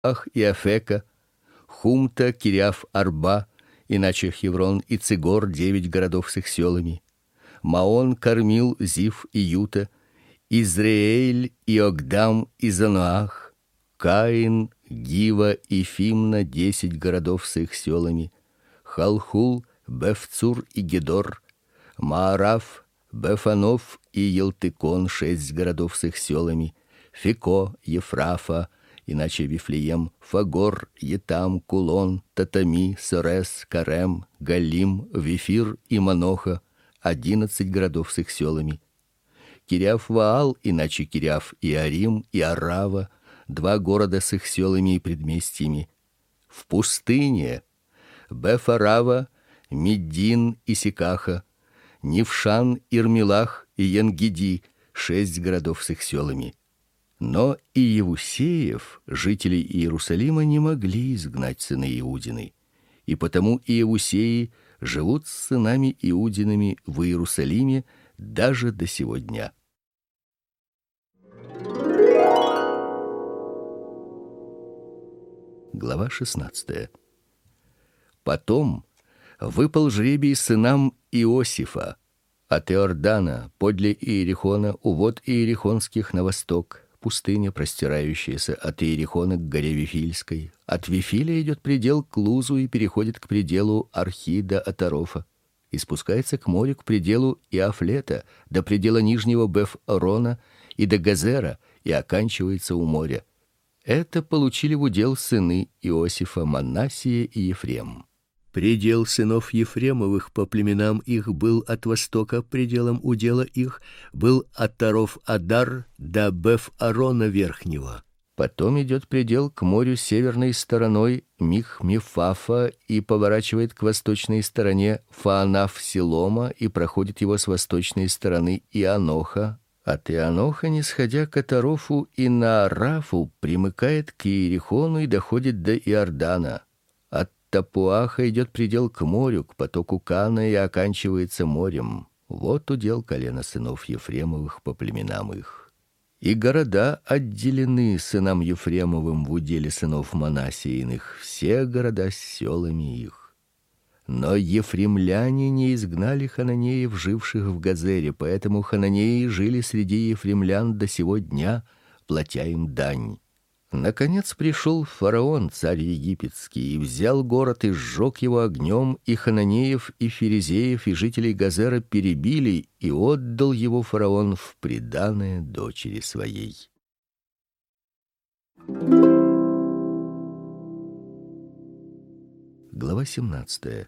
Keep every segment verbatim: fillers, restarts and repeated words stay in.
Ах и Афека, Хумта, Кириаф-Арба, иначе Хеврон и Цигор, девять городов с их селами. Маон, Кармил, Зиф и Юта, Израиль и Огдам и Зануах, Каин, Гива и Фимна, десять городов с их селами. Халхул, Бефцур и Гедор, Маараф, Бефанов и Елтыкон, шесть городов с их селами. Фико, Ефрафа, иначе Вифлеем, Фагор, Етам, Кулон, Татами, Сорес, Карем, Галим, Вифир и Маноха, одиннадцать городов с их селами. Кириаф-Ваал, иначе Кириаф-Иарим и Арава, два города с их селами и предместьями. В пустыне Бефарава, Медин и Сикаха, Нившан, Ирмилах и Енгиди, шесть городов с их селами. Но и Иевусеев, жителей Иерусалима, не могли изгнать сыны Иудины, и потому Иевусеи живут с сынами Иудиными в Иерусалиме даже до сего дня. Глава шестнадцатая. Потом выпал жребий сынам Иосифа от Иордана подле Иерихона, у вод Иерихонских на восток, пустыня, простирающаяся от Иерихона к горе Вифильской. От Вифиля идет предел к Лузу и переходит к пределу Архи до Атарофа, и спускается к морю к пределу Иафлета, до предела нижнего Беф-Орона и до Газера, и оканчивается у моря. Это получили в удел сыны Иосифа, Манассия и Ефрем. Предел сынов Ефремовых по племенам их был от востока, пределом удела их был от Таров-Адар до Беф-Арона верхнего. Потом идет предел к морю северной стороной Мих-Мефафа и поворачивает к восточной стороне Фаанаф-Силома и проходит его с восточной стороны Ианоха. От Ианоха, не сходя к Атарофу и Наарафу, примыкает к Иерихону и доходит до Иордана. От Тапуаха идет предел к морю, к потоку Кана и оканчивается морем. Вот удел колена сынов Ефремовых по племенам их. И города отделены сынам Ефремовым в уделе сынов Манассииных, все города с селами их. Но ефремляне не изгнали хананеев, живших в Газере, поэтому хананеи жили среди ефремлян до сего дня, платя им дань. Наконец пришел фараон, царь египетский, и взял город и сжег его огнем, и хананеев, и ферезеев, и жителей Газера перебили, и отдал его фараон в приданое дочери своей. Глава семнадцатая.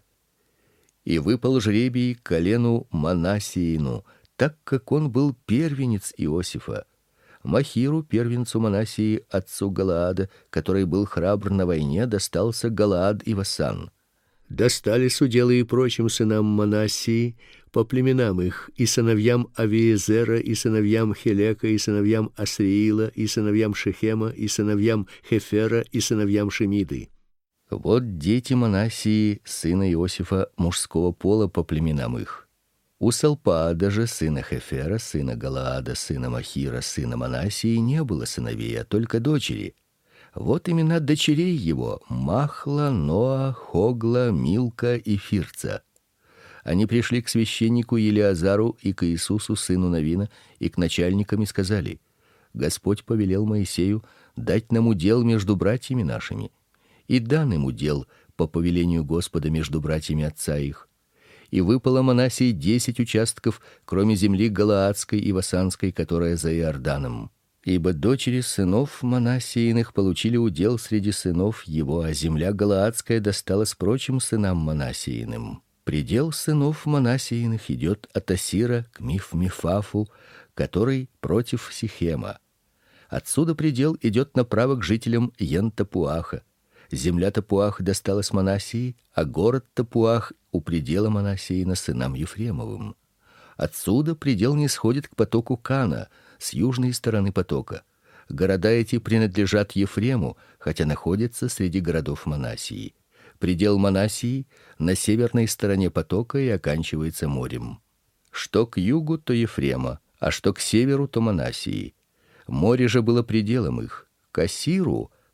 И выпал жребий колену Манассиину, так как он был первенец Иосифа. Махиру, первенцу Манассии, отцу Галаада, который был храбр на войне, достался Галаад и Васан. Достались уделы и прочим сынам Манассии по племенам их, и сыновьям Авиезера, и сыновьям Хелека, и сыновьям Асриила, и сыновьям Шехема, и сыновьям Хефера, и сыновьям Шемиды. Вот дети Манассии, сына Иосифа, мужского пола по племенам их. У Салпаада же, сына Хефера, сына Галаада, сына Махира, сына Манассии, не было сыновей, а только дочери. Вот имена дочерей его: Махла, Ноа, Хогла, Милка и Фирца. Они пришли к священнику Елиазару и к Иисусу, сыну Навина, и к начальникам и сказали: Господь повелел Моисею дать нам удел между братьями нашими. И дан им удел по повелению Господа между братьями отца их. И выпало Манассии десять участков, кроме земли Галаадской и Васанской, которая за Иорданом. Ибо дочери сынов Манассииных получили удел среди сынов его, а земля Галаадская досталась прочим сынам Манассииным. Предел сынов Манассииных идет от Асира к Миф-Мифафу, который против Сихема. Отсюда предел идет направо к жителям Ен-Тапуаха. Земля Тапуах досталась Манассии, а город Тапуах у предела Манассиина сынам Ефремовым. Отсюда предел нисходит к потоку Кана с южной стороны потока. Города эти принадлежат Ефрему, хотя находятся среди городов Манассии. Предел Манассии на северной стороне потока и оканчивается морем. Что к югу, то Ефрема, а что к северу, то Манассии. Море же было пределом их. К Асиру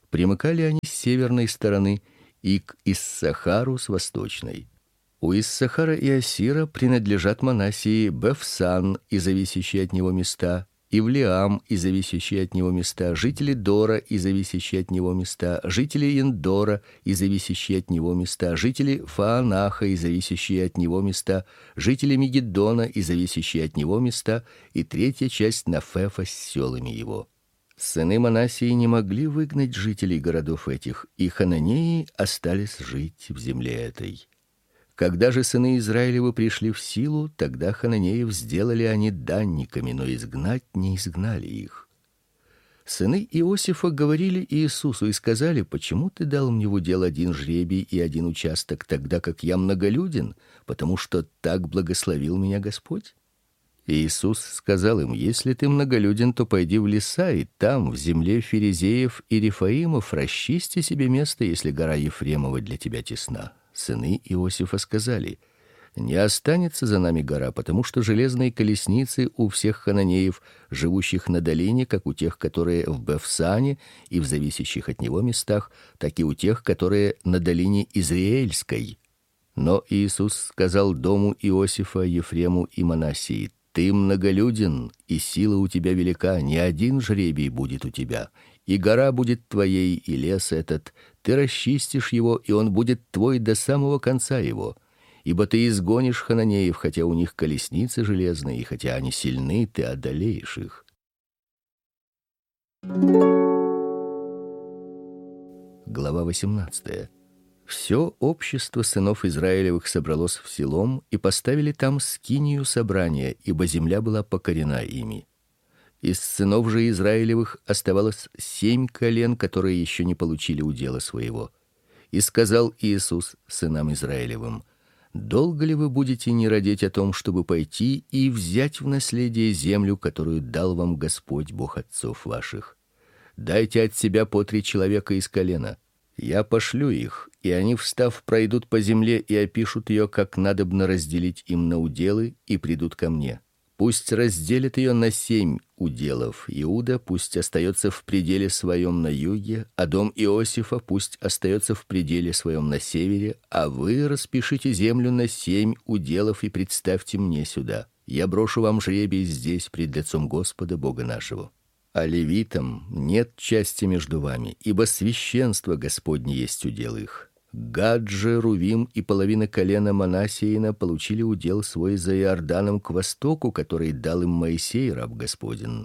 Примыкали они с северной стороны и к Иссахару с восточной. У Иссахара и Асира принадлежат Манассии Бефсан и зависящие от него места, Ивлеам и зависящие от него места, жители Дора и зависящие от него места, жители Индора и зависящие от него места, жители Фаанаха и зависящие от него места, жители Мегиддона и зависящие от него места, и третья часть Нафефа с селами его. Сыны Манассии не могли выгнать жителей городов этих, и хананеи остались жить в земле этой. Когда же сыны Израилевы пришли в силу, тогда хананеев сделали они данниками, но изгнать не изгнали их. Сыны Иосифа говорили Иисусу и сказали: «Почему ты дал мне в удел один жребий и один участок, тогда как я многолюден, потому что так благословил меня Господь?» Иисус сказал им: «Если ты многолюден, то пойди в леса, и там, в земле Ферезеев и Рефаимов, расчисти себе место, если гора Ефремова для тебя тесна». Сыны Иосифа сказали: «Не останется за нами гора, потому что железные колесницы у всех хананеев, живущих на долине, как у тех, которые в Бефсане и в зависящих от него местах, так и у тех, которые на долине Израильской». Но Иисус сказал дому Иосифа, Ефрему и Манассии: «Ты многолюден, и сила у тебя велика, не один жребий будет у тебя, и гора будет твоей, и лес этот, ты расчистишь его, и он будет твой до самого конца его. Ибо ты изгонишь хананеев, хотя у них колесницы железные, и хотя они сильны, ты одолеешь их». Глава восемнадцатая. Все общество сынов Израилевых собралось в Силом и поставили там скинию собрания, ибо земля была покорена ими. Из сынов же Израилевых оставалось семь колен, которые еще не получили удела своего. И сказал Иисус сынам Израилевым: «Долго ли вы будете не радеть о том, чтобы пойти и взять в наследие землю, которую дал вам Господь Бог отцов ваших? Дайте от себя по три человека из колена. Я пошлю их, и они, встав, пройдут по земле и опишут ее, как надобно разделить им на уделы, и придут ко мне. Пусть разделят ее на семь уделов. Иуда пусть остается в пределе своем на юге, а дом Иосифа пусть остается в пределе своем на севере, а вы распишите землю на семь уделов и представьте мне сюда. Я брошу вам жребий здесь пред лицом Господа Бога нашего. А левитам нет части между вами, ибо священство Господне есть удел их. Гад же, Рувим и половина колена Манассиина получили удел свой за Иорданом к востоку, который дал им Моисей, раб Господень».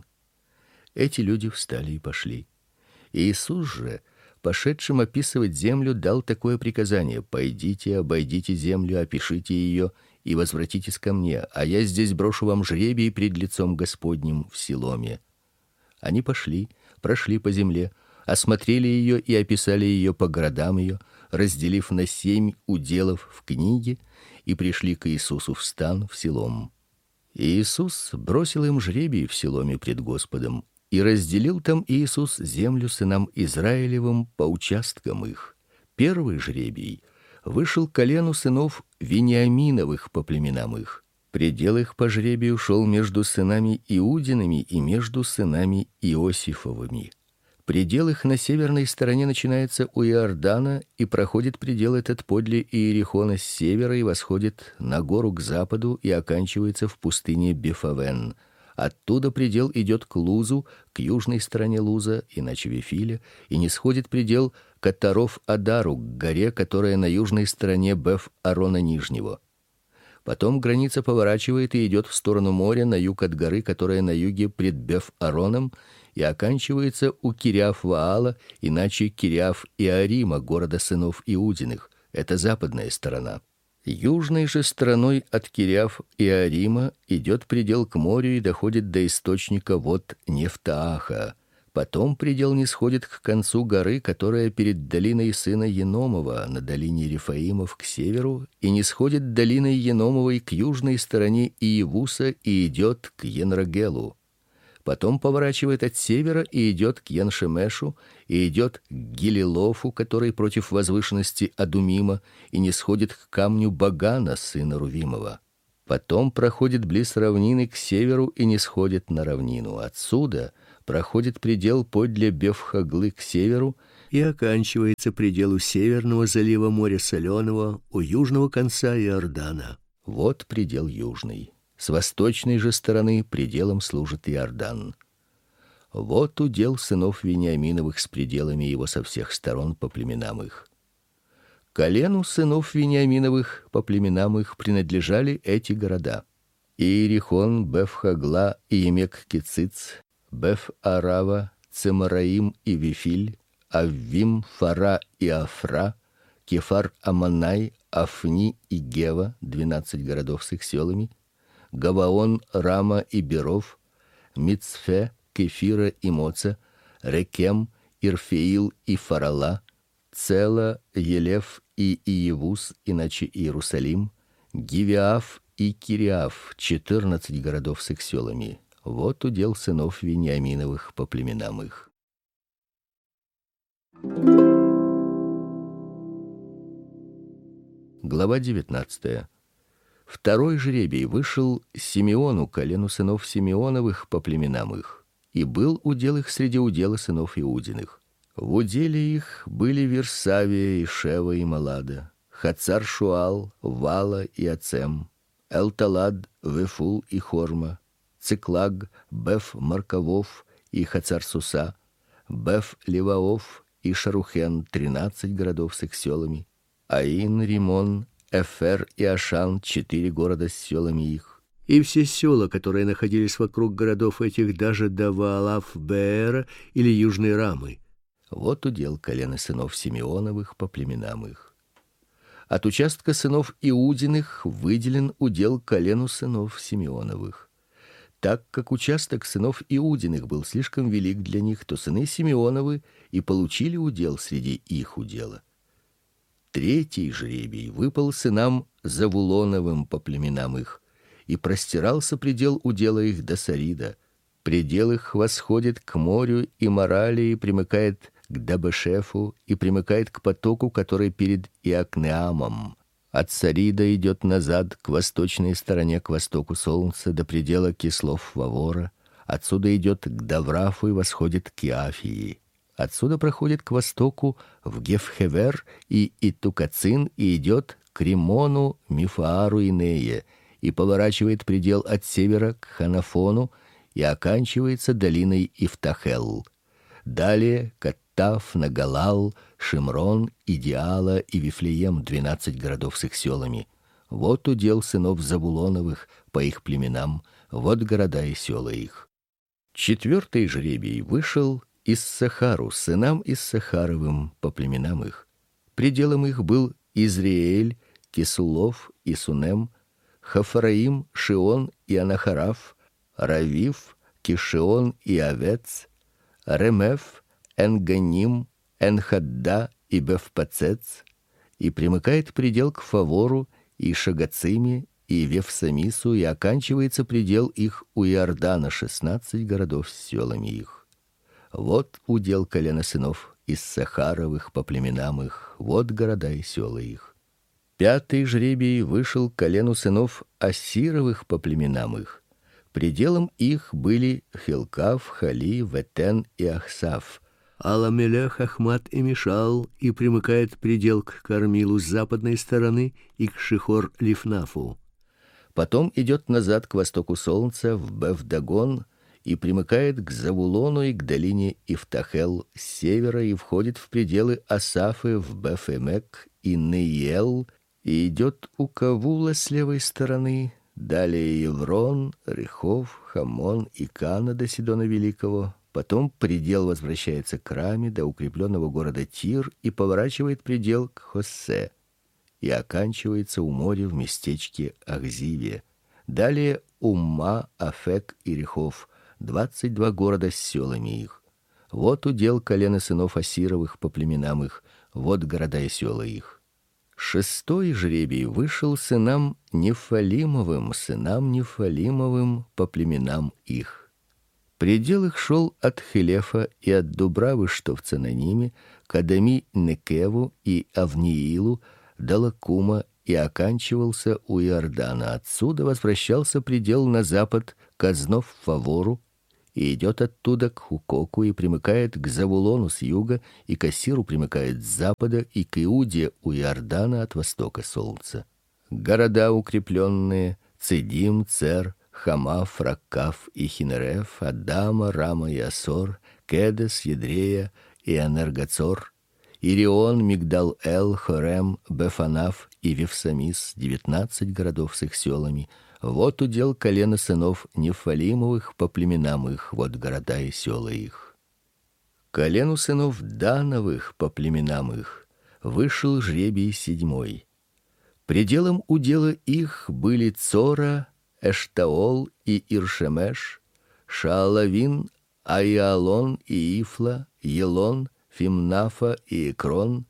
Эти люди встали и пошли. Иисус же, пошедшим описывать землю, дал такое приказание: «Пойдите, обойдите землю, опишите ее и возвратитесь ко мне, а я здесь брошу вам жребий пред лицом Господним в Силоме». Они пошли, прошли по земле, осмотрели ее и описали ее по городам ее, разделив на семь уделов в книге, и пришли к Иисусу в стан в Силом. И Иисус бросил им жребий в Силоме пред Господом, и разделил там Иисус землю сынам Израилевым по участкам их. Первый жребий вышел колену сынов Вениаминовых по племенам их. Предел их по жребию шел между сынами Иудиными и между сынами Иосифовыми. Предел их на северной стороне начинается у Иордана, и проходит предел этот подле Иерихона с севера и восходит на гору к западу и оканчивается в пустыне Бефавен. Оттуда предел идет к Лузу, к южной стороне Луза, иначе Вифиля, и не сходит предел к Атаров-Адару, к горе, которая на южной стороне Беф-Арона Нижнего. Потом граница поворачивает и идет в сторону моря на юг от горы, которая на юге пред Беф-Ароном, и оканчивается у Кириаф-Ваала, иначе Кириаф-Иарима, города сынов Иудиных. Это западная сторона. Южной же стороной от Кириаф-Иарима идет предел к морю и доходит до источника вод Нефтааха. Потом предел нисходит к концу горы, которая перед долиной сына Еномова, на долине Рефаимов к северу, и нисходит долиной Еномовой к южной стороне Иевуса и идет к Енрогелу. Потом поворачивает от севера и идет к Яншемешу, и идет к Гилелофу, который против возвышенности Адумима, и нисходит к камню Багана, сына Рувимова. Потом проходит близ равнины к северу и нисходит на равнину. Отсюда проходит предел подле Бефхаглы к северу и оканчивается предел у северного залива моря Соленого, у южного конца Иордана. Вот предел южный. С восточной же стороны пределом служит Иордан. Вот удел сынов Вениаминовых с пределами его со всех сторон по племенам их. Колену сынов Вениаминовых по племенам их принадлежали эти города: Иерихон, Бефхагла и Емек-Кициц, Беф-Арава, Цемараим и Вифиль, Аввим, Фара и Афра, Кефар-Аманай, Афни и Гева, двенадцать городов с их селами, Гаваон, Рама и Беров, Мицфе, Кефира и Моца, Рекем, Ирфеил и Фарала, Цела, Елев и Иевус, иначе Иерусалим, Гивеав и Кириав, четырнадцать городов с их селами. Вот удел сынов Вениаминовых по племенам их. Глава девятнадцатая. Второй жребий вышел Симеону, колену сынов Симеоновых по племенам их, и был удел их среди удела сынов Иудиных. В уделе их были Версавия и Шева и Малада, Хацар-Шуал, Вала и Ацем, Элталад, Вефул и Хорма, Циклаг, Беф-Маркавов и Хацар-Суса, Беф-Леваов и Шарухен, тринадцать городов с их селами, Аин, Римон, Эфер и Ашан, четыре города с селами их, и все села, которые находились вокруг городов этих, даже до Ваалаф-Беэра или Южной Рамы. Вот удел колена сынов Симеоновых по племенам их. От участка сынов Иудиных выделен удел колену сынов Симеоновых. Так как участок сынов Иудиных был слишком велик для них, то сыны Симеоновы и получили удел среди их удела. Третий жребий выпал сынам Завулоновым по племенам их, и простирался предел удела их до Сарида. Предел их восходит к морю и Морале и примыкает к Дабешефу и примыкает к потоку, который перед Иокнеамом. От Сарида идет назад к восточной стороне, к востоку солнца, до предела Кислов-Вавора. Отсюда идет к Даврафу и восходит к Иафии. Отсюда проходит к востоку в Гефхевер и Итукацин и идет к Римону, Мифаару и Нее, и поворачивает предел от севера к Ханафону и оканчивается долиной Ифтахел. Далее Каттаф, Нагалал, Шимрон, Идиала и Вифлеем, двенадцать городов с их селами. Вот удел сынов Завулоновых по их племенам, вот города и села их. Четвертый жребий вышел Иссахару, сынам Иссахаровым по племенам их. Пределом их был Изриэль, Кисулов и Сунем, Хафараим, Шион и Анахараф, Равив, Кишион и Авец, Ремеф, Энганим, Энхадда и Бефпацец, и примыкает предел к Фавору и Шагациме и Вевсамису, и оканчивается предел их у Иордана, шестнадцать городов с селами их. Вот удел колена сынов Иссахаровых по племенам их, вот города и села их. Пятый жребий вышел колену сынов Ассировых по племенам их. Пределом их были Хилкав, Хали, Ветен и Ахсав. Аламелех, Ахмат и Мишал, и примыкает предел к Кармилу с западной стороны и к Шихор-Лифнафу. Потом идет назад к востоку солнца в Бефдагон и примыкает к Завулону и к долине Ифтахел с севера и входит в пределы Асафы в Бефемек и Нейел и идет у Кавула с левой стороны. Далее Еврон, Рехов, Хамон и Кана до Сидона Великого. Потом предел возвращается к Раме до укрепленного города Тир и поворачивает предел к Хоссе и оканчивается у моря в местечке Ахзиве. Далее Умма, Афек и Рехов, двадцать два города с селами их. Вот удел колена сынов Ассировых по племенам их, вот города и села их. Шестой жребий вышел сынам Нефалимовым, сынам Нефалимовым по племенам их. Предел их шел от Хелефа и от Дубравы, что в Цананиме, к Адами-Некеву и Авниилу, до Лакума и оканчивался у Иордана. Отсюда возвращался предел на запад к Азнов-Фавору и идет оттуда к Хукоку и примыкает к Завулону с юга, и к Асиру примыкает с запада, и к Иуде у Иордана от востока солнца. Города укрепленные: Цидим, Цер, Хамаф, Раккаф и Хинереф, Адама, Рама и Асор, Кедес, Едрея и Анергацор, Ирион, Мигдал-эл, Хорем, Бефанаф и Вифсамис, девятнадцать городов с их селами. Вот удел колена сынов Нефалимовых по племенам их, вот города и села их. Колену сынов Дановых по племенам их вышел жребий седьмой. Пределом удела их были Цора, Эштаол и Иршемеш, Шаалавин, Аиалон и Ифла, Елон, Фимнафа и Экрон,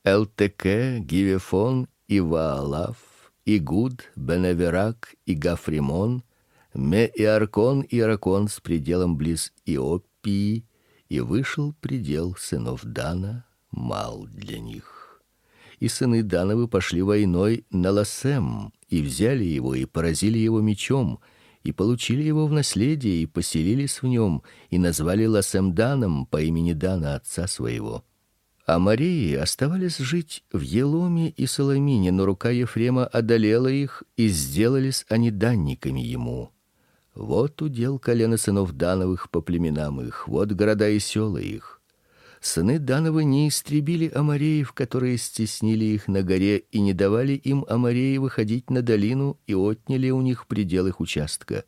Элтеке, Гивефон и Ваалав, Игуд, Беневерак и Гафримон, Ме-Иаркон и Иракон с пределом близ Иоппии, и вышел предел сынов Дана мал для них. И сыны Дановы пошли войной на Ласем, и взяли его, и поразили его мечом, и получили его в наследие, и поселились в нем, и назвали Ласем Даном по имени Дана отца своего. Аморреи оставались жить в Еломе и Саламине, но рука Ефрема одолела их, и сделались они данниками ему. Вот удел колена сынов Дановых по племенам их, вот города и села их. Сыны Дановы не истребили аморреев, которые стеснили их на горе, и не давали им аморреи выходить на долину, и отняли у них предел их участка.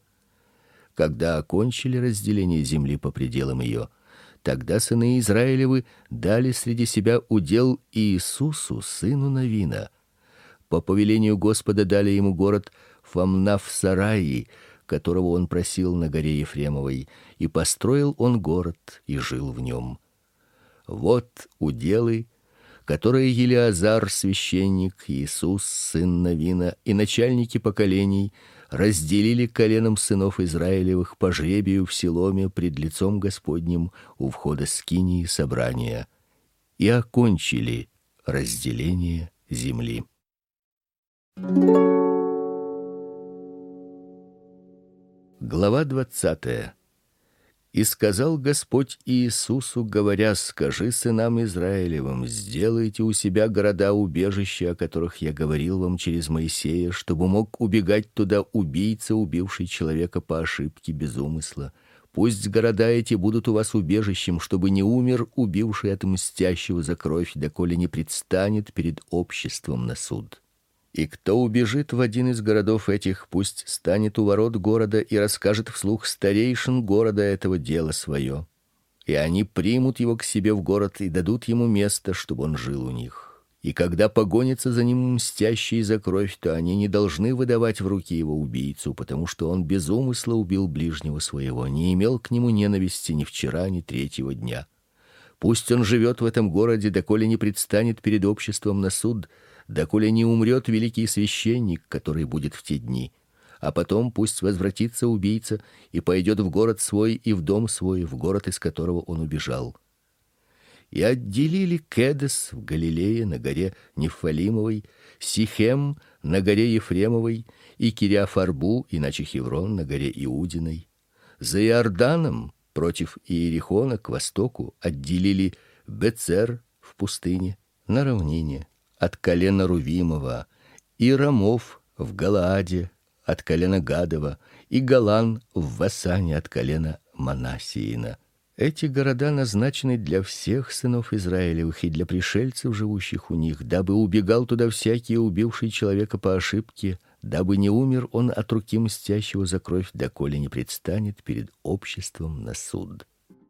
Когда окончили разделение земли по пределам ее, тогда сыны Израилевы дали среди себя удел Иисусу, сыну Навина. По повелению Господа дали ему город Фамнав-Сараи, которого он просил на горе Ефремовой, и построил он город и жил в нем. Вот уделы, которые Елиазар священник, Иисус сын Навина и начальники поколений разделили коленам сынов Израилевых по жребию в Силоме пред лицом Господним у входа скинии собрания, и окончили разделение земли. Глава двадцатая. И сказал Господь Иисусу, говоря: скажи сынам Израилевым: сделайте у себя города-убежища, о которых я говорил вам через Моисея, чтобы мог убегать туда убийца, убивший человека по ошибке без умысла. Пусть города эти будут у вас убежищем, чтобы не умер убивший от мстящего за кровь, доколе не предстанет перед обществом на суд. И кто убежит в один из городов этих, пусть станет у ворот города и расскажет вслух старейшин города этого дело свое. И они примут его к себе в город и дадут ему место, чтобы он жил у них. И когда погонится за ним мстящий за кровь, то они не должны выдавать в руки его убийцу, потому что он без умысла убил ближнего своего, не имел к нему ненависти ни вчера, ни третьего дня. Пусть он живет в этом городе, доколе не предстанет перед обществом на суд, доколе не умрет великий священник, который будет в те дни. А потом пусть возвратится убийца и пойдет в город свой и в дом свой, в город, из которого он убежал. И отделили Кедес в Галилее на горе Нефалимовой, Сихем на горе Ефремовой и Кириафарбу, иначе Хеврон, на горе Иудиной. За Иорданом против Иерихона к востоку отделили Бецер в пустыне на равнине от колена Рувимова, и Рамов в Галааде от колена Гадова, и Голан в Васане от колена Манассиина. Эти города назначены для всех сынов Израилевых и для пришельцев, живущих у них, дабы убегал туда всякий, убивший человека по ошибке, дабы не умер он от руки мстящего за кровь, доколе не предстанет перед обществом на суд.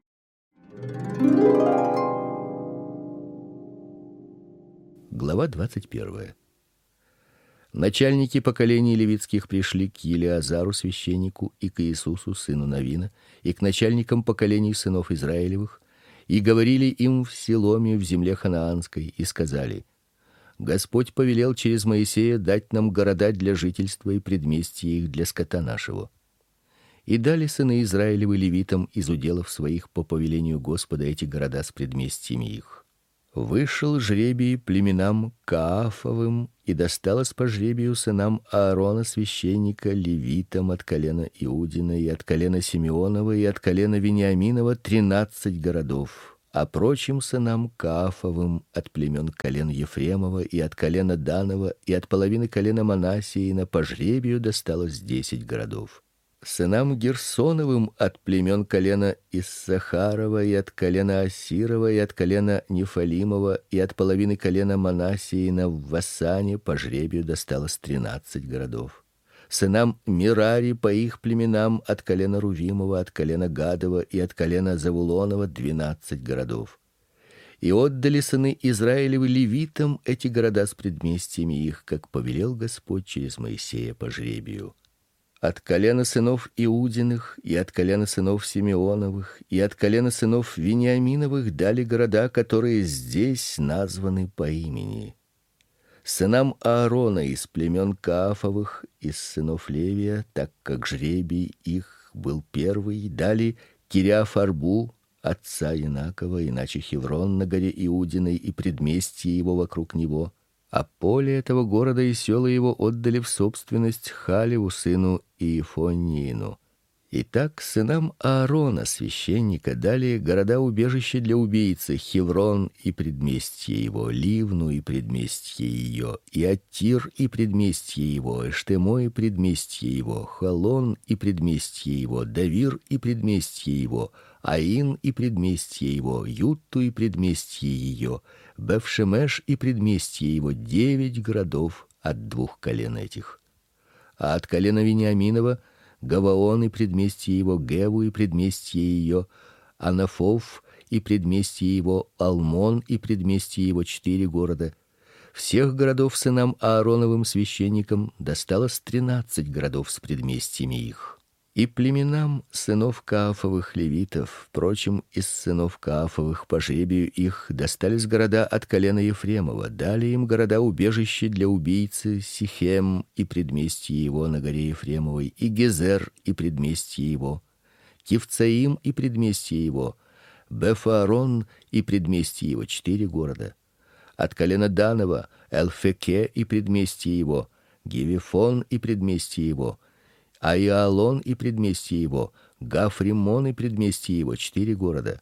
Глава двадцать первая. Начальники поколений левитских пришли к Елиазару священнику и к Иисусу сыну Навина и к начальникам поколений сынов Израилевых и говорили им в Силоме в земле ханаанской и сказали: Господь повелел через Моисея дать нам города для жительства и предместья их для скота нашего. И дали сыны Израилевы левитам из уделов своих по повелению Господа эти города с предместьями их. Вышел жребий племенам Каафовым И досталось по жребию сынам Аарона священника левитам от колена Иудина и от колена Симеонова и от колена Вениаминова тринадцать городов, а прочим сынам Каафовым от племен колен Ефремова и от колена Данова и от половины колена Манассиина по жребию досталось десять городов. Сынам Герсоновым от племен колена Иссахарова и от колена Асирова и от колена Нефалимова и от половины колена Манассиина в Вассане по жребию досталось тринадцать городов. Сынам Мерари по их племенам от колена Рувимова, от колена Гадова и от колена Завулонова двенадцать городов. И отдали сыны Израилевы левитам эти города с предместьями их, как повелел Господь через Моисея по жребию. От колена сынов Иудиных и от колена сынов Симеоновых и от колена сынов Вениаминовых дали города, которые здесь названы по имени. Сынам Аарона из племен Каафовых, из сынов Левия, так как жребий их был первый, дали Кириаф-Арбу, отца Инакова, иначе Хеврон на горе Иудиной и предместье его вокруг него. А поле этого города и села его отдали в собственность Халеву сыну Иефониину. Итак, сынам Аарона священника дали города-убежища для убийцы: Хеврон и предместье его, Ливну и предместье ее, и Аттир и предместье его, Эштемо и предместье его, Холон и предместье его, Давир и предместье его, Аин и предместье его, Ютту и предместье ее, Бефшемеш и предместье его, девять городов от двух колен этих. А от колена Вениаминова Гаваон и предместье его, Геву и предместье ее, Анафов и предместье его, Алмон и предместье его, четыре города. Всех городов сынам Аароновым священникам досталось тринадцать городов с предместьями их. И племенам сынов Каафовых левитов, впрочем, из сынов Каафовых по жребию их достались города от колена Ефремова, дали им города-убежища для убийцы: Сихем и предместье его на горе Ефремовой, и Гезер и предместье его, Кивцаим и предместье его, Бефаарон и предместье его, четыре города. От колена Данова Элфеке и предместье его, Гивефон и предместье его, Аиалон и предместье его, Гафримон и предместье его, четыре города.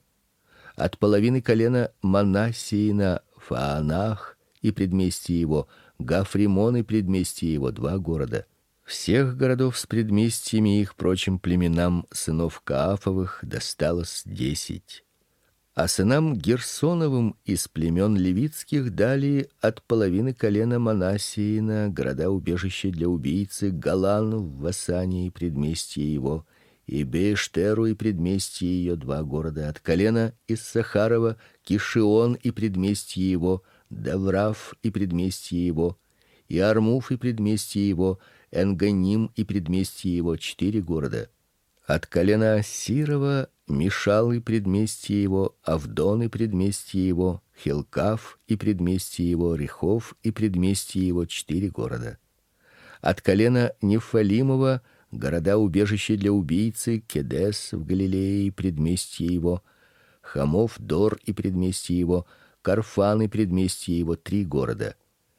От половины колена Манассиина Фаанах и предместье его, Гафримон и предместье его, два города. Всех городов с предместьями их прочим племенам сынов Каафовых досталось десять. А сынам Герсоновым из племен левитских дали от половины колена Манассиина города-убежища для убийцы: Галан в Вассане и предместье его, и Беештеру и предместье ее, два города. От колена Иссахарова Кишион и предместье его, Даврав и предместье его, и Армуф и предместье его, Энганим и предместье его, четыре города. От колена Ассирова Мишал и предместье его, Авдон и предместье его, Хилкав и предместье его, Рехов и предместье его, четыре города. От колена Нефалимова города-убежища для убийцы: Кедес в Галилее и предместье его, Хамов Дор и предместье его, Карфан и предместье его, три города.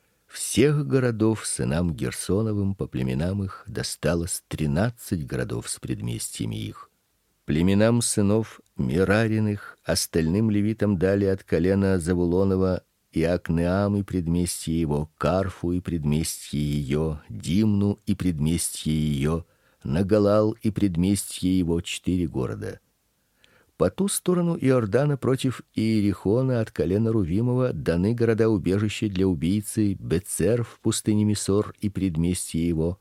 Всех городов сынам Герсоновым по племенам их досталось тринадцать городов с предместьями их. Племенам сынов Мерариных остальным левитам дали от колена Завулонова Иакнеам и предместье его, Карфу и предместье ее, Димну и предместье ее, Нагалал и предместье его, четыре города. По ту сторону Иордана против Иерихона от колена Рувимова даны города-убежища для убийцы: Бецер в пустыне Мисор и предместье его,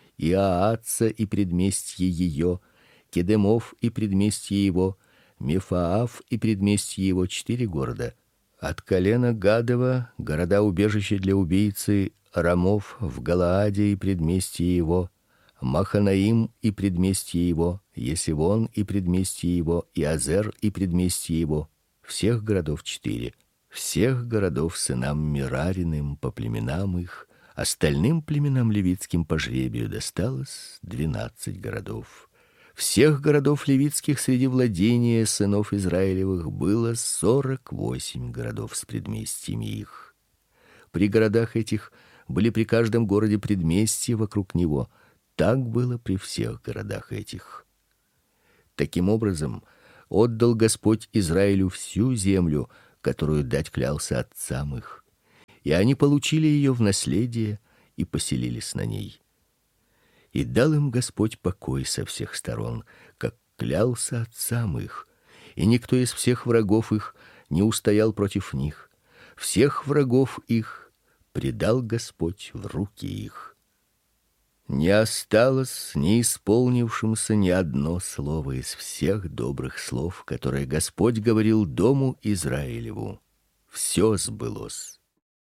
Иааца и предместье ее, Кедемов и предместье его, Мефаав и предместье его, четыре города. От колена Гадова города-убежища для убийцы: Рамов в Галааде и предместье его, Маханаим и предместье его, Есивон и предместье его, и Азер и предместье его. Всех городов четыре. Всех городов сынам Мерариным по племенам их, остальным племенам левитским по жребию досталось двенадцать городов. Всех городов левитских среди владения сынов Израилевых было сорок восемь городов с предместьями их. При городах этих были при каждом городе предместья вокруг него. Так было при всех городах этих. Таким образом, отдал Господь Израилю всю землю, которую дать клялся отцам их, и они получили ее в наследие и поселились на ней. И дал им Господь покой со всех сторон, как клялся отцам их, и никто из всех врагов их не устоял против них. Всех врагов их предал Господь в руки их. Не осталось не исполнившимся ни одно слово из всех добрых слов, которые Господь говорил дому Израилеву. Все сбылось.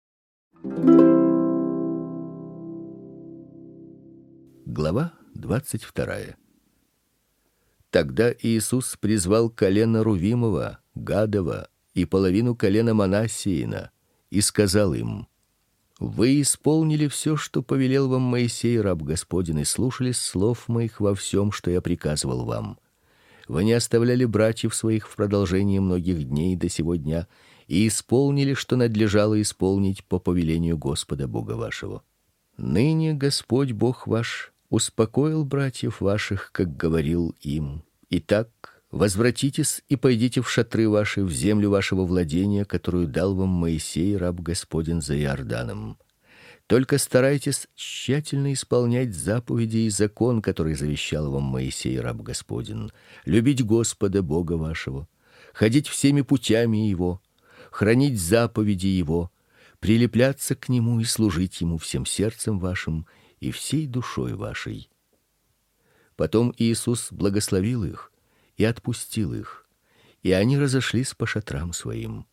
Глава двадцать вторая. Тогда Иисус призвал колено Рувимова, Гадова и половину колена Манассиина и сказал им: Вы исполнили все, что повелел вам Моисей, раб Господень, и слушались слов моих во всем, что я приказывал вам. Вы не оставляли братьев своих в продолжении многих дней до сего дня и исполнили, что надлежало исполнить по повелению Господа Бога вашего. Ныне Господь Бог ваш успокоил братьев ваших, как говорил им. Итак, возвратитесь и пойдите в шатры ваши, в землю вашего владения, которую дал вам Моисей, раб Господень, за Иорданом. Только старайтесь тщательно исполнять заповеди и закон, который завещал вам Моисей, раб Господень: любить Господа Бога вашего, ходить всеми путями его, хранить заповеди его, прилепляться к нему и служить ему всем сердцем вашим и всей душой вашей. Потом Иисус благословил их и отпустил их, и они разошлись по шатрам своим.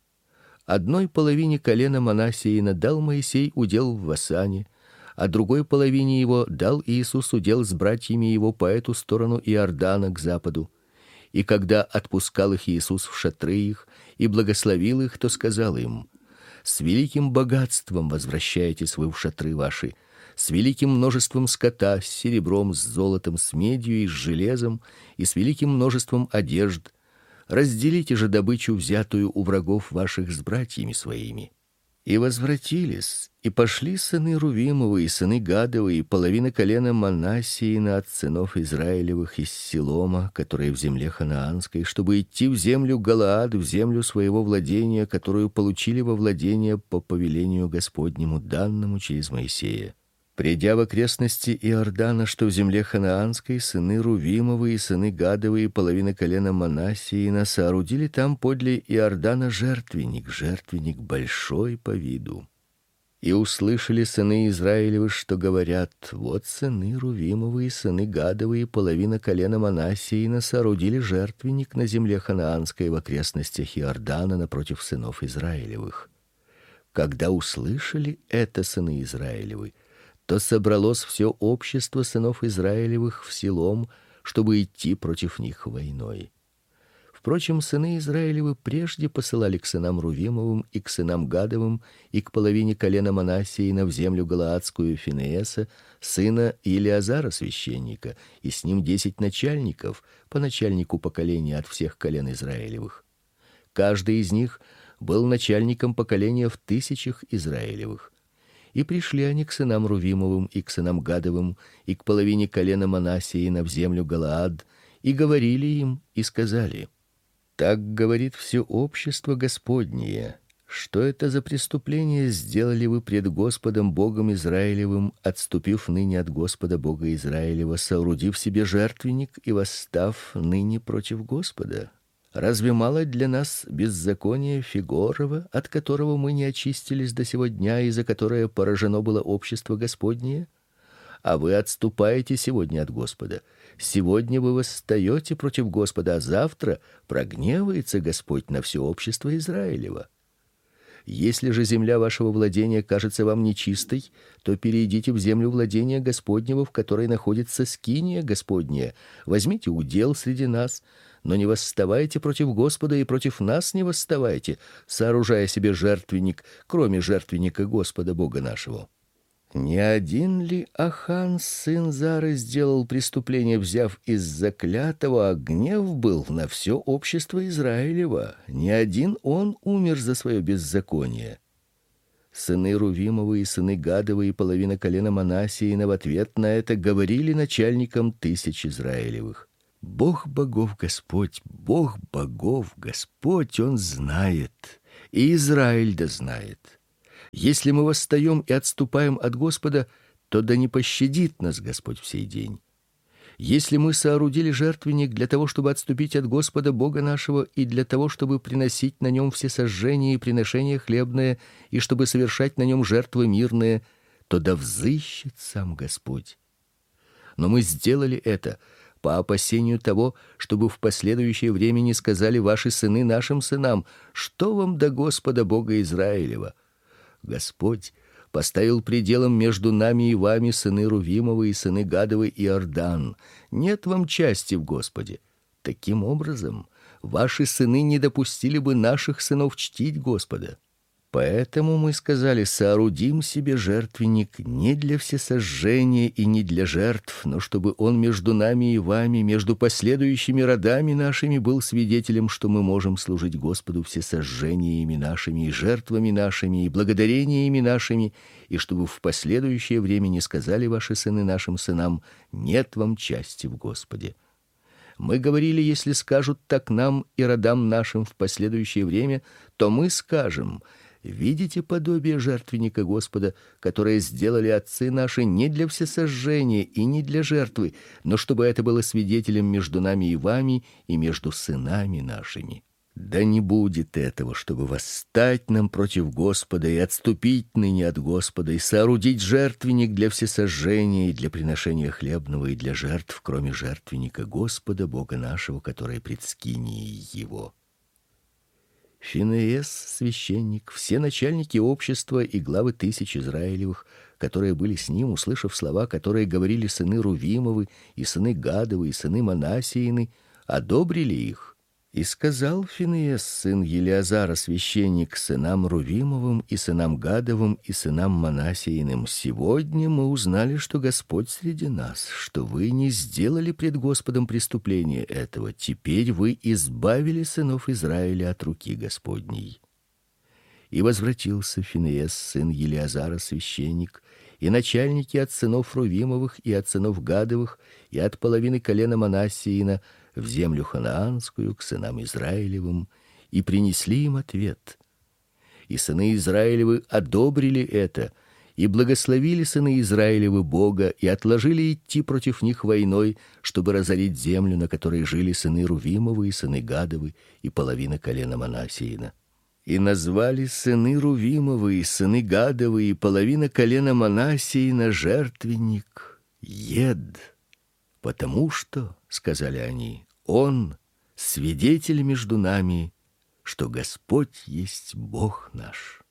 Одной половине колена Манассиина дал Моисей удел в Васане, а другой половине его дал Иисус удел с братьями его по эту сторону Иордана к западу. И когда отпускал их Иисус в шатры их и благословил их, то сказал им: с великим богатством возвращаетесь вы в шатры ваши, с великим множеством скота, с серебром, с золотом, с медью и с железом, и с великим множеством одежд. Разделите же добычу, взятую у врагов ваших, с братьями своими. И возвратились, и пошли сыны Рувимовы и сыны Гадовы и половина колена Манассиина от сынов Израилевых из Силома, которые в земле ханаанской, чтобы идти в землю Галаад, в землю своего владения, которую получили во владение по повелению Господнему, данному через Моисея. Придя в окрестности Иордана, что в земле ханаанской, сыны Рувимовы и сыны Гадовы и половина колена Манассиина соорудили там подле Иордана жертвенник, жертвенник большой по виду. И услышали сыны Израилевы, что говорят: вот сыны Рувимовы и сыны Гадовы и половина колена Манассиина соорудили жертвенник на земле ханаанской в окрестностях Иордана напротив сынов Израилевых. Когда услышали это сыны Израилевы, то собралось все общество сынов Израилевых в Силом, чтобы идти против них войной. Впрочем, сыны Израилевы прежде посылали к сынам Рувимовым и к сынам Гадовым и к половине колена Манассиина в землю галаадскую Финееса, сына Илиазара священника, и с ним десять начальников, по начальнику поколения от всех колен Израилевых. Каждый из них был начальником поколения в тысячах Израилевых. И пришли они к сынам Рувимовым и к сынам Гадовым и к половине колена Манассиина в землю Галаад, и говорили им и сказали: так говорит все общество Господнее, что это за преступление сделали вы пред Господом Богом Израилевым, отступив ныне от Господа Бога Израилева, соорудив себе жертвенник и восстав ныне против Господа? Разве мало для нас беззакония Фигорова, от которого мы не очистились до сего дня и за которое поражено было общество Господнее? А вы отступаете сегодня от Господа. Сегодня вы восстаете против Господа, а завтра прогневается Господь на все общество Израилева. Если же земля вашего владения кажется вам нечистой, то перейдите в землю владения Господнего, в которой находится скиния Господня. Возьмите удел среди нас, но не восставайте против Господа и против нас не восставайте, сооружая себе жертвенник, кроме жертвенника Господа Бога нашего. Не один ли Ахан, сын Зары, сделал преступление, взяв из заклятого, а гнев был на все общество Израилева? Не один он умер за свое беззаконие. С сыны Рувимовы и сыны Гадовы и половина колена Манассиина в ответ на это говорили начальникам тысяч Израилевых: Бог богов Господь, Бог богов Господь, Он знает, и Израиль да знает. Если мы восстаем и отступаем от Господа, то да не пощадит нас Господь в сей день. Если мы соорудили жертвенник для того, чтобы отступить от Господа Бога нашего, и для того, чтобы приносить на нем все сожжения и приношения хлебные, и чтобы совершать на нем жертвы мирные, то да взыщет сам Господь. Но мы сделали это по опасению того, чтобы в последующее время не сказали ваши сыны нашим сынам: что вам до Господа Бога Израилева? Господь поставил пределом между нами и вами, сыны Рувимовы и сыны Гадовы, Иордан. Нет вам части в Господе. Таким образом, ваши сыны не допустили бы наших сынов чтить Господа. Поэтому мы сказали: соорудим себе жертвенник не для всесожжения и не для жертв, но чтобы он между нами и вами, между последующими родами нашими, был свидетелем, что мы можем служить Господу всесожжениями нашими и жертвами нашими и благодарениями нашими, и чтобы в последующее время не сказали ваши сыны нашим сынам: нет вам части в Господе. Мы говорили: если скажут так нам и родам нашим в последующее время, то мы скажем: видите подобие жертвенника Господа, которое сделали отцы наши не для всесожжения и не для жертвы, но чтобы это было свидетелем между нами и вами и между сынами нашими. Да не будет этого, чтобы восстать нам против Господа и отступить ныне от Господа и соорудить жертвенник для всесожжения и для приношения хлебного и для жертв, кроме жертвенника Господа Бога нашего, который пред скинией его. Финеес, священник, все начальники общества и главы тысяч Израилевых, которые были с ним, услышав слова, которые говорили сыны Рувимовы и сыны Гадовы и сыны Манассиины, одобрили их. И сказал Финеес, сын Елиазара, священник, сынам Рувимовым и сынам Гадовым и сынам Манассииным: сегодня мы узнали, что Господь среди нас, что вы не сделали пред Господом преступления этого. Теперь вы избавили сынов Израиля от руки Господней. И возвратился Финеес, сын Елиазара, священник, и начальники от сынов Рувимовых и от сынов Гадовых и от половины колена Манассиина в землю ханаанскую к сынам Израилевым, и принесли им ответ. И сыны Израилевы одобрили это, и благословили сыны Израилевы Бога, и отложили идти против них войной, чтобы разорить землю, на которой жили сыны Рувимовы и сыны Гадовы и половина колена Манассиина. И назвали сыны Рувимовы и сыны Гадовы и половина колена Манассиина жертвенник Ед, потому что, сказали они, он свидетель между нами, что Господь есть Бог наш.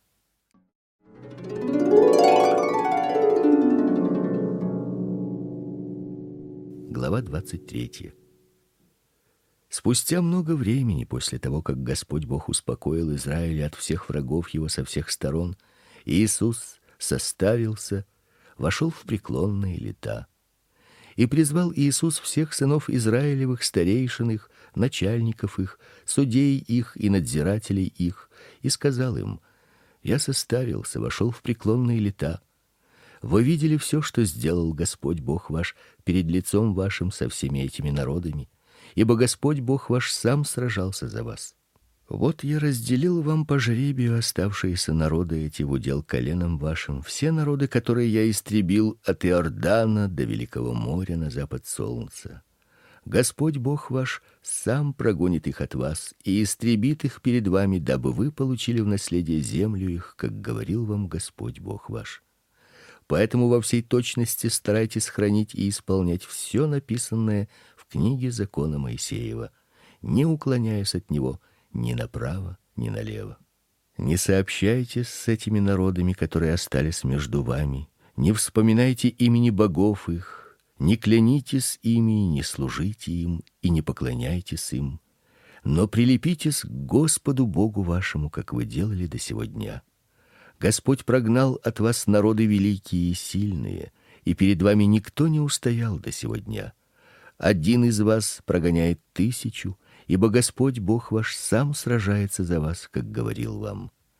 Глава двадцать третья. Спустя много времени после того, как Господь Бог успокоил Израиль от всех врагов его со всех сторон, Иисус составился, вошел в преклонные лета. И призвал Иисус всех сынов Израилевых, старейшин их, начальников их, судей их и надзирателей их, и сказал им: я состарился, вошел в преклонные лета. Вы видели все, что сделал Господь Бог ваш перед лицом вашим со всеми этими народами, ибо Господь Бог ваш сам сражался за вас. Вот я разделил вам по жребию оставшиеся народы эти в удел коленам вашим, все народы, которые я истребил от Иордана до Великого моря на запад солнца. Господь Бог ваш сам прогонит их от вас и истребит их перед вами, дабы вы получили в наследие землю их, как говорил вам Господь Бог ваш. Поэтому во всей точности старайтесь хранить и исполнять все написанное в книге закона Моисеева, не уклоняясь от него ни направо, ни налево. Не сообщайтесь с этими народами, которые остались между вами, не вспоминайте имени богов их, не клянитесь ими, не служите им и не поклоняйтесь им, но прилепитесь к Господу Богу вашему, как вы делали до сего дня. Господь прогнал от вас народы великие и сильные, и перед вами никто не устоял до сего дня. Один из вас прогоняет тысячу, ибо Господь Бог ваш сам сражается за вас, как говорил вам.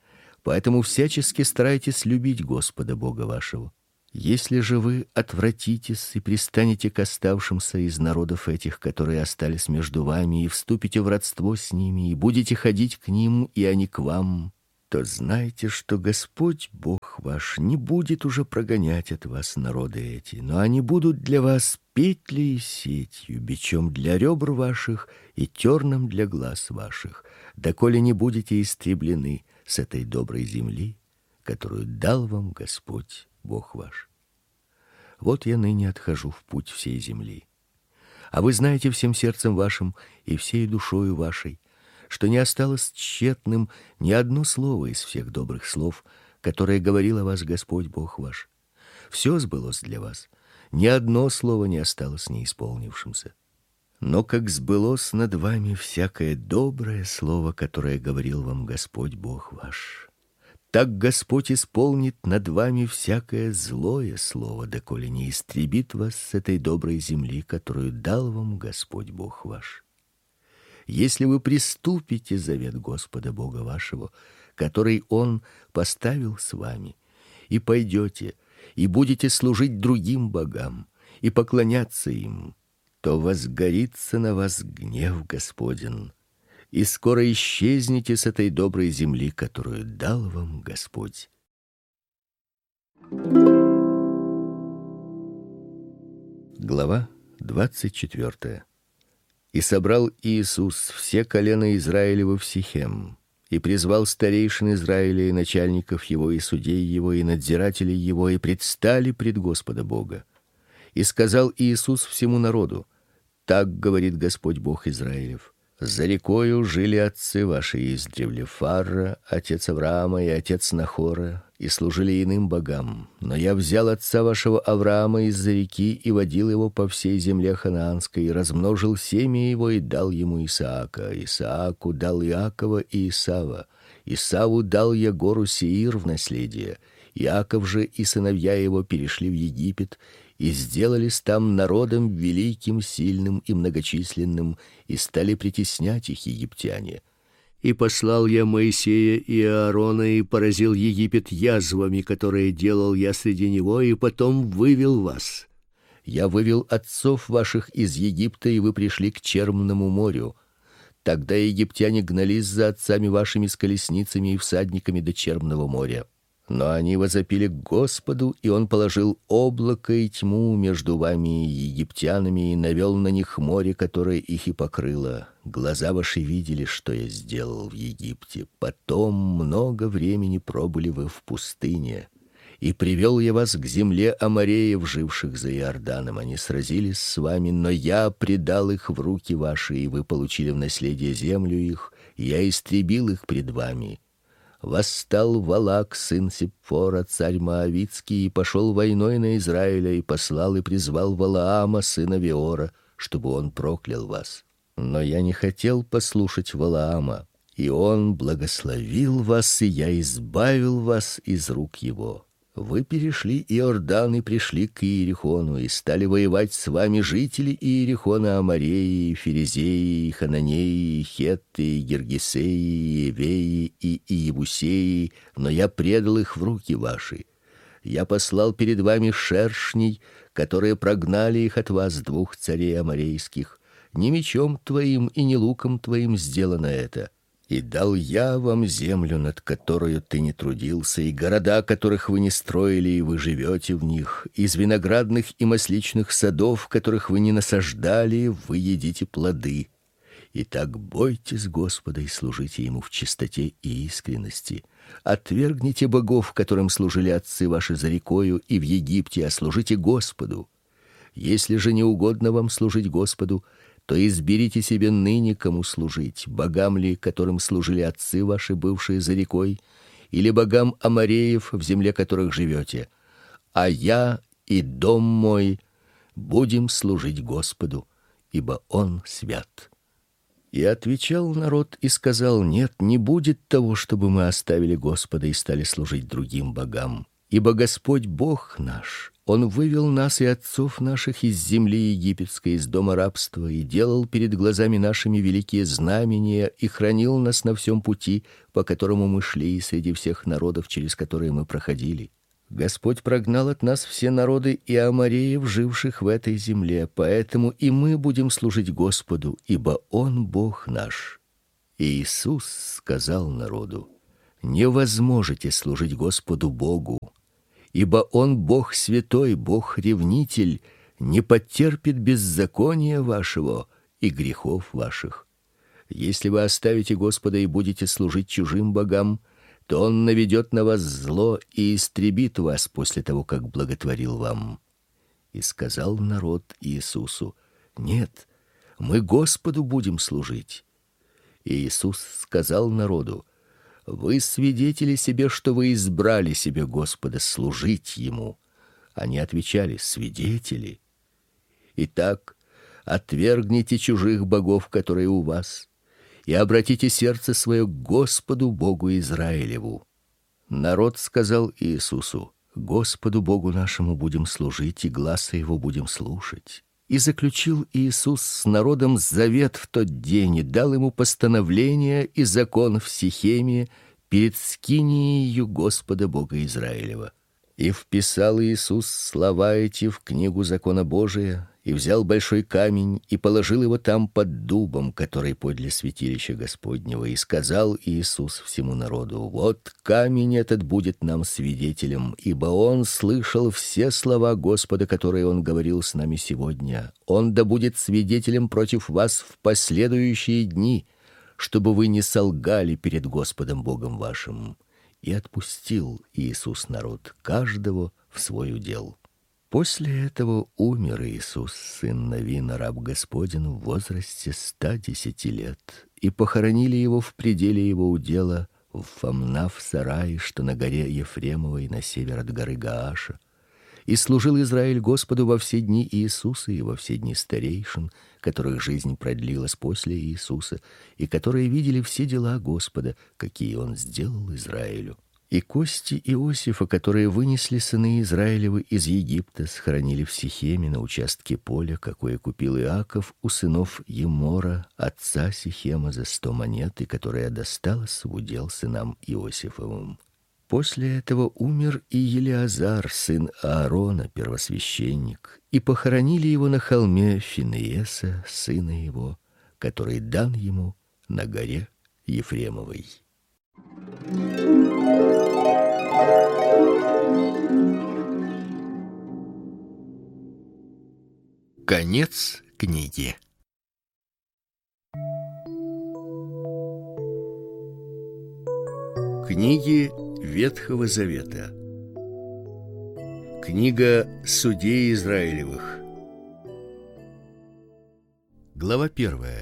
Поэтому всячески старайтесь любить Господа Бога вашего. Если же вы отвратитесь и пристанете к оставшимся из народов этих, которые остались между вами, и вступите в родство с ними, и будете ходить к ним, и они к вам, то знайте, что Господь Бог ваш не будет уже прогонять от вас народы эти, но они будут для вас петлей и сетью, бичом для ребр ваших и терном для глаз ваших, доколе не будете истреблены с этой доброй земли, которую дал вам Господь Бог ваш. Вот я ныне отхожу в путь всей земли. А вы знаете всем сердцем вашим и всей душою вашей, что не осталось тщетным ни одно слово из всех добрых слов, которые говорил о вас Господь Бог ваш. Все сбылось для вас, ни одно слово не осталось неисполнившимся. Но как сбылось над вами всякое доброе слово, которое говорил вам Господь Бог ваш, так Господь исполнит над вами всякое злое слово, доколе не истребит вас с этой доброй земли, которую дал вам Господь Бог ваш. Если вы приступите завет Господа Бога вашего, который Он поставил с вами, и пойдете, и будете служить другим богам, и поклоняться им, то возгорится на вас гнев Господень, и скоро исчезнете с этой доброй земли, которую дал вам Господь. Глава двадцать четвёртая. И собрал Иисус все колена Израилева в Сихем, и призвал старейшин Израиля и начальников его, и судей его, и надзирателей его, и предстали пред Господа Бога. И сказал Иисус всему народу: так говорит Господь Бог Израилев: за рекою жили отцы ваши издревле, Фарра, отец Авраама, и отец Нахора, и служили иным богам. Но я взял отца вашего Авраама из-за реки и водил его по всей земле ханаанской, и размножил семя его и дал ему Исаака. Исааку дал Иакова и Исава. Исаву дал я гору Сеир в наследие. Иаков же и сыновья его перешли в Египет и сделались там народом великим, сильным и многочисленным, и стали притеснять их египтяне. И послал я Моисея и Аарона, и поразил Египет язвами, которые делал я среди него, и потом вывел вас. Я вывел отцов ваших из Египта, и вы пришли к Черному морю. Тогда египтяне гнались за отцами вашими с колесницами и всадниками до Черного моря. Но они возопили к Господу, и Он положил облако и тьму между вами и египтянами, и навел на них море, которое их и покрыло. Глаза ваши видели, что я сделал в Египте. Потом много времени пробыли вы в пустыне. И привел я вас к земле амореев, живших за Иорданом. Они сразились с вами, но я предал их в руки ваши, и вы получили в наследие землю их, и я истребил их пред вами. Восстал Валак, сын Сипфора, царь Моавитский, и пошел войной на Израиля, и послал и призвал Валаама, сына Веора, чтобы он проклял вас. Но я не хотел послушать Валаама, и он благословил вас, и я избавил вас из рук его. Вы перешли Иордан и пришли к Иерихону, и стали воевать с вами жители Иерихона: Амореи, Ферезеи, Хананеи, Хетты, Гергесеи, Евеи и Иебусеи, но я предал их в руки ваши. Я послал перед вами шершней, которые прогнали их от вас, двух царей аморейских. Не мечом твоим и не луком твоим сделано это. И дал я вам землю, над которой ты не трудился, и города, которых вы не строили, и вы живете в них, из виноградных и масличных садов, которых вы не насаждали, вы едите плоды. Итак, бойтесь Господа и служите Ему в чистоте и искренности. Отвергните богов, которым служили отцы ваши за рекою и в Египте, а служите Господу. Если же не угодно вам служить Господу, то изберите себе ныне, кому служить: богам ли, которым служили отцы ваши, бывшие за рекой, или богам амореев, в земле которых живете. А я и дом мой будем служить Господу, ибо Он свят. И отвечал народ и сказал: нет, не будет того, чтобы мы оставили Господа и стали служить другим богам. Ибо Господь Бог наш, Он вывел нас и отцов наших из земли египетской, из дома рабства, и делал перед глазами нашими великие знамения, и хранил нас на всем пути, по которому мы шли, среди всех народов, через которые мы проходили. Господь прогнал от нас все народы и амореев, живших в этой земле, поэтому и мы будем служить Господу, ибо Он Бог наш». И Иисус сказал народу: «Не возможете служить Господу Богу, ибо Он Бог святой, Бог ревнитель, не потерпит беззакония вашего и грехов ваших. Если вы оставите Господа и будете служить чужим богам, то Он наведет на вас зло и истребит вас после того, как благотворил вам». И сказал народ Иисусу: «Нет, мы Господу будем служить». И Иисус сказал народу: «Вы свидетели себе, что вы избрали себе Господа служить Ему». Они отвечали: «Свидетели». Итак, отвергните чужих богов, которые у вас, и обратите сердце свое к Господу Богу Израилеву. Народ сказал Иисусу: «Господу Богу нашему будем служить, и гласа Его будем слушать». И заключил Иисус с народом завет в тот день и дал ему постановление и закон в Сихеме перед скинией Господа Бога Израилева. И вписал Иисус слова эти в книгу закона Божия, и взял большой камень и положил его там под дубом, который подле святилища Господнего, и сказал Иисус всему народу: «Вот камень этот будет нам свидетелем, ибо он слышал все слова Господа, которые он говорил с нами сегодня. Он да будет свидетелем против вас в последующие дни, чтобы вы не солгали перед Господом Богом вашим». И отпустил Иисус народ, каждого в свой удел. После этого умер Иисус, сын Навина, раб Господень, в возрасте ста десяти лет, и похоронили его в пределе его удела в Фамна в сарае, что на горе Ефремовой на север от горы Гааша. И служил Израиль Господу во все дни Иисуса и во все дни старейшин, которых жизнь продлилась после Иисуса, и которые видели все дела Господа, какие Он сделал Израилю. И кости Иосифа, которые вынесли сыны Израилевы из Египта, схоронили в Сихеме на участке поля, какое купил Иаков у сынов Емора, отца Сихема, за сто монет, и которая досталась в удел сынам Иосифовым. После этого умер и Елиазар, сын Аарона, первосвященник, и похоронили его на холме Финееса, сына его, который дан ему на горе Ефремовой. Конец книги. Книги Ветхого Завета. Книга Судей Израилевых. Глава первая.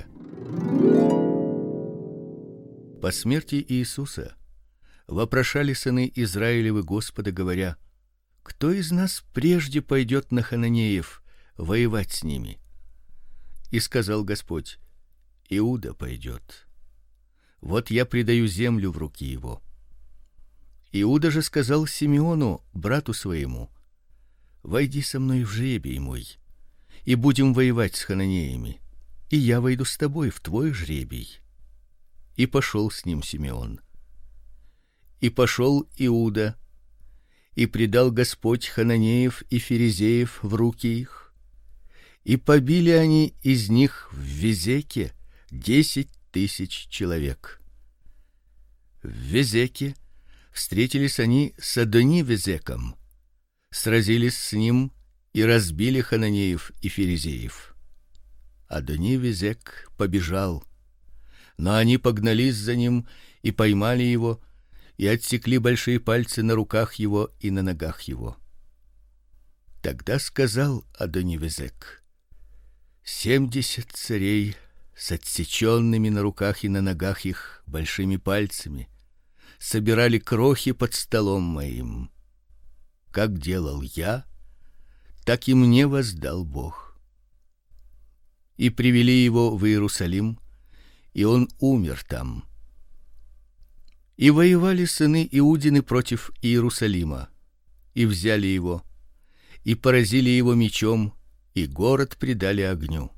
По смерти Иисуса вопрошали сыны Израилевы Господа, говоря: «Кто из нас прежде пойдет на хананеев воевать с ними?» И сказал Господь: «Иуда пойдет. Вот я предаю землю в руки его». Иуда же сказал Симеону, брату своему: «Войди со мной в жребий мой, и будем воевать с хананеями, и я войду с тобой в твой жребий». И пошел с ним Симеон. И пошел Иуда, и предал Господь хананеев и ферезеев в руки их, и побили они из них в Везеке десять тысяч человек. В Везеке встретились они с Адони-Везеком, сразились с ним и разбили хананеев и ферезеев. Адони-Везек побежал, но они погнались за ним и поймали его, и отсекли большие пальцы на руках его и на ногах его. Тогда сказал Адони-Везек: «Семьдесят царей с отсеченными на руках и на ногах их большими пальцами собирали крохи под столом моим. Как делал я, так и мне воздал Бог». И привели его в Иерусалим, и он умер там. И воевали сыны Иудины против Иерусалима, и взяли его, и поразили его мечом, и город предали огню.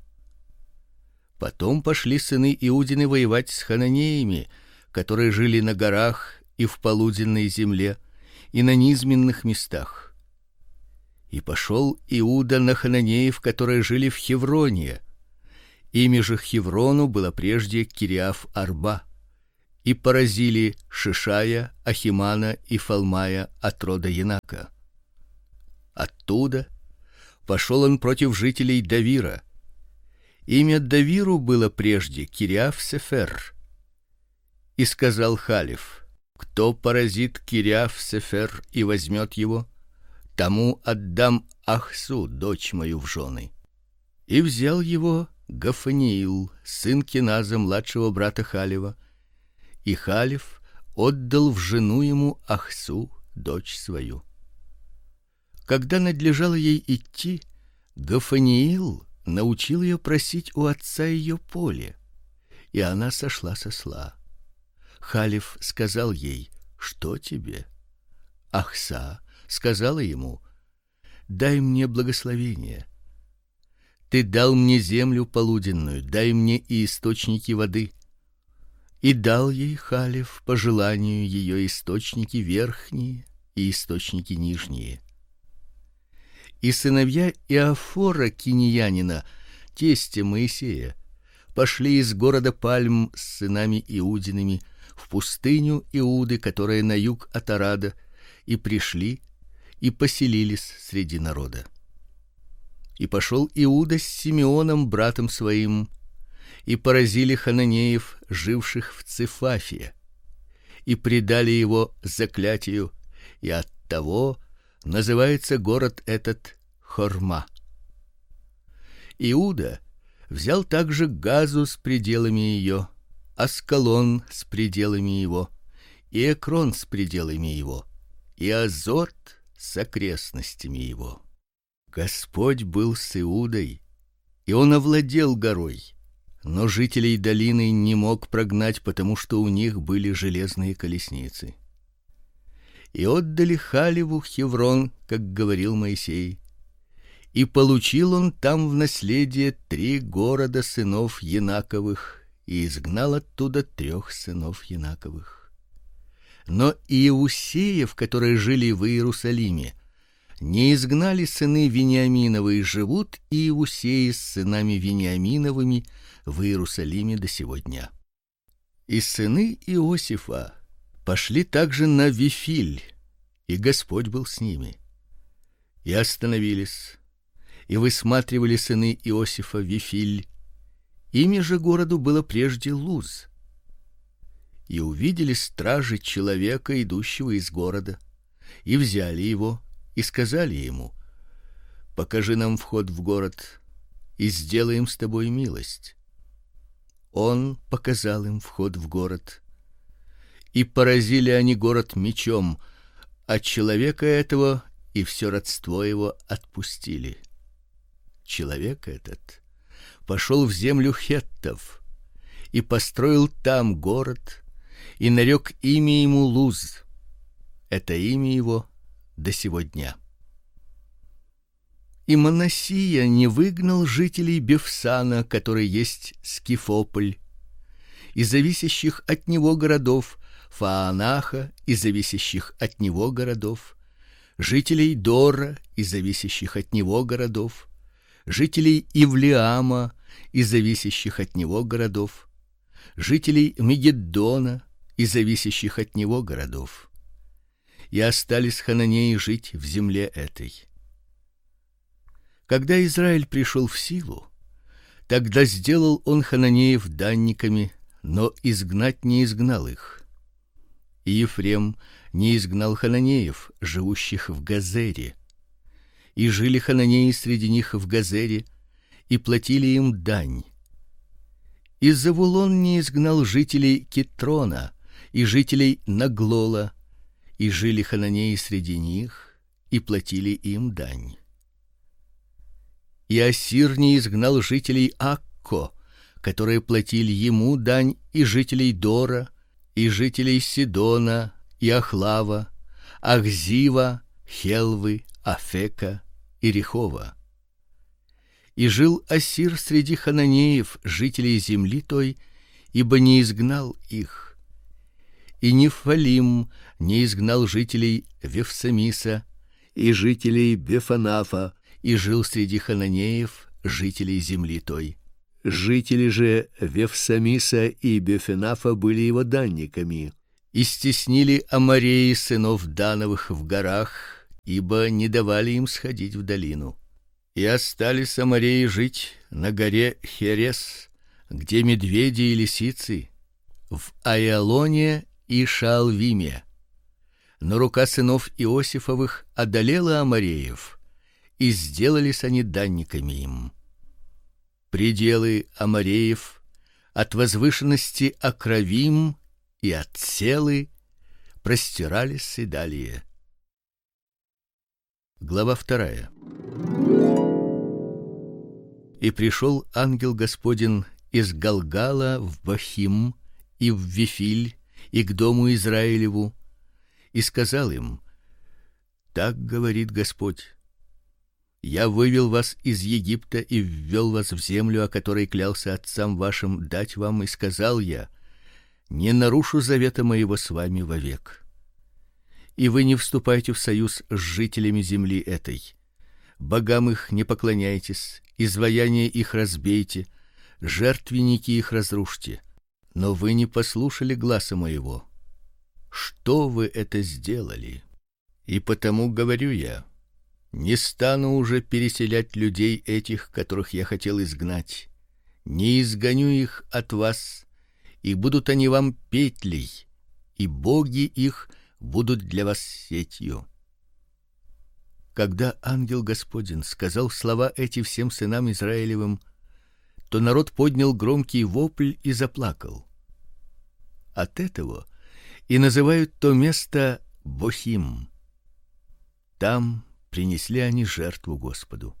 Потом пошли сыны Иудины воевать с хананеями, которые жили на горах и в полуденной земле, и на низменных местах. И пошел Иуда на хананеев, которые жили в Хевроне. Имя же Хеврону было прежде Кириаф-Арба. И поразили Шишая, Ахимана и Фалмая от рода Янака. Оттуда пошел он против жителей Давира. Имя Давиру было прежде Кириаф-Сефер. И сказал Халев: кто поразит Кириаф-Сефер и возьмет его, тому отдам Ахсу, дочь мою, в жены. И взял его Гафаниил, сын Киназа, младшего брата Халева, и Халев отдал в жену ему Ахсу, дочь свою. Когда надлежало ей идти, Гафаниил научил ее просить у отца ее поле, и она сошла с осла. Халев сказал ей: что тебе? Ахса сказала ему: дай мне благословение. Ты дал мне землю полуденную, дай мне и источники воды. И дал ей Халев по желанию ее источники верхние и источники нижние. И сыновья Иофора киньянина, тестя Моисея, пошли из города Пальм с сынами Иудиными в пустыню Иуды, которая на юг от Арада, и пришли и поселились среди народа. И пошел Иуда с Симеоном братом своим, и поразили хананеев, живших в Цефафе, и предали его заклятию, и оттого называется город этот Хорма. Иуда взял также Газу с пределами ее, Аскалон с пределами его, и Экрон с пределами его, и Азот с окрестностями его. Господь был с Иудой, и он овладел горой. Но жителей долины не мог прогнать, потому что у них были железные колесницы. И отдали Халеву Хеврон, как говорил Моисей. И получил он там в наследие три города сынов Янаковых, и изгнал оттуда трех сынов Янаковых. Но Иеусеев, которые жили в Иерусалиме, не изгнали сыны Вениаминовы, и живут Иеусеи с сынами Вениаминовыми в Иерусалиме до сего дня. И сыны Иосифа пошли также на Вифиль, и Господь был с ними. И остановились, и высматривали сыны Иосифа Вифиль. Имя же городу было прежде Луз. И увидели стражи человека, идущего из города, и взяли его, и сказали ему: покажи нам вход в город, и сделаем с тобой милость. Он показал им вход в город, и поразили они город мечом, а человека этого и все родство его отпустили. Человек этот пошел в землю хеттов и построил там город, и нарек имя ему Луз. Это имя его до сего дня. И Манассия не выгнал жителей Бефсана, который есть Скифополь, и зависящих от него городов Фаанаха и зависящих от него городов, жителей Дора и зависящих от него городов, жителей Ивлеама и зависящих от него городов, жителей Мегиддона и зависящих от него городов. И остались хананеи жить в земле этой. Когда Израиль пришел в силу, тогда сделал он хананеев данниками, но изгнать не изгнал их. И Ефрем не изгнал хананеев, живущих в Газере. И жили хананеи среди них в Газере, и платили им дань. И Завулон не изгнал жителей Китрона и жителей Наглола, и жили хананеи среди них, и платили им дань. И Ассир не изгнал жителей Акко, которые платили ему дань, и жителей Дора, и жителей Сидона, и Ахлава, Ахзива, Хелвы, Афека и Рехова. И жил Ассир среди хананеев, жителей земли той, ибо не изгнал их. И Нефалим не изгнал жителей Вефсамиса и жителей Бефанафа, и жил среди хананеев, жителей земли той. Жители же Вефсамиса и Бефанафа были его данниками. И стеснили амореи сынов Дановых в горах, ибо не давали им сходить в долину. И остались амореи жить на горе Херес, где медведи и лисицы, в Аялоне и Шаалвиме. Но рука сынов Иосифовых одолела амореев, и сделались они данниками им. Пределы амореев от возвышенности Акравим и от Селы простирались и далее. Глава вторая. И пришел ангел Господень из Галгала в Бахим и в Вифиль и к дому Израилеву, и сказал им: так говорит Господь: я вывел вас из Египта и ввел вас в землю, о которой клялся отцам вашим дать вам, и сказал я: не нарушу завета моего с вами вовек. И вы не вступайте в союз с жителями земли этой. Богам их не поклоняйтесь, изваяния их разбейте, жертвенники их разрушьте. Но вы не послушали гласа моего. Что вы это сделали? И потому говорю я: не стану уже переселять людей этих, которых я хотел изгнать. Не изгоню их от вас, и будут они вам петлей, и боги их будут для вас сетью. Когда ангел Господень сказал слова эти всем сынам Израилевым, то народ поднял громкий вопль и заплакал. От этого и называют то место Бохим. Там принесли они жертву Господу.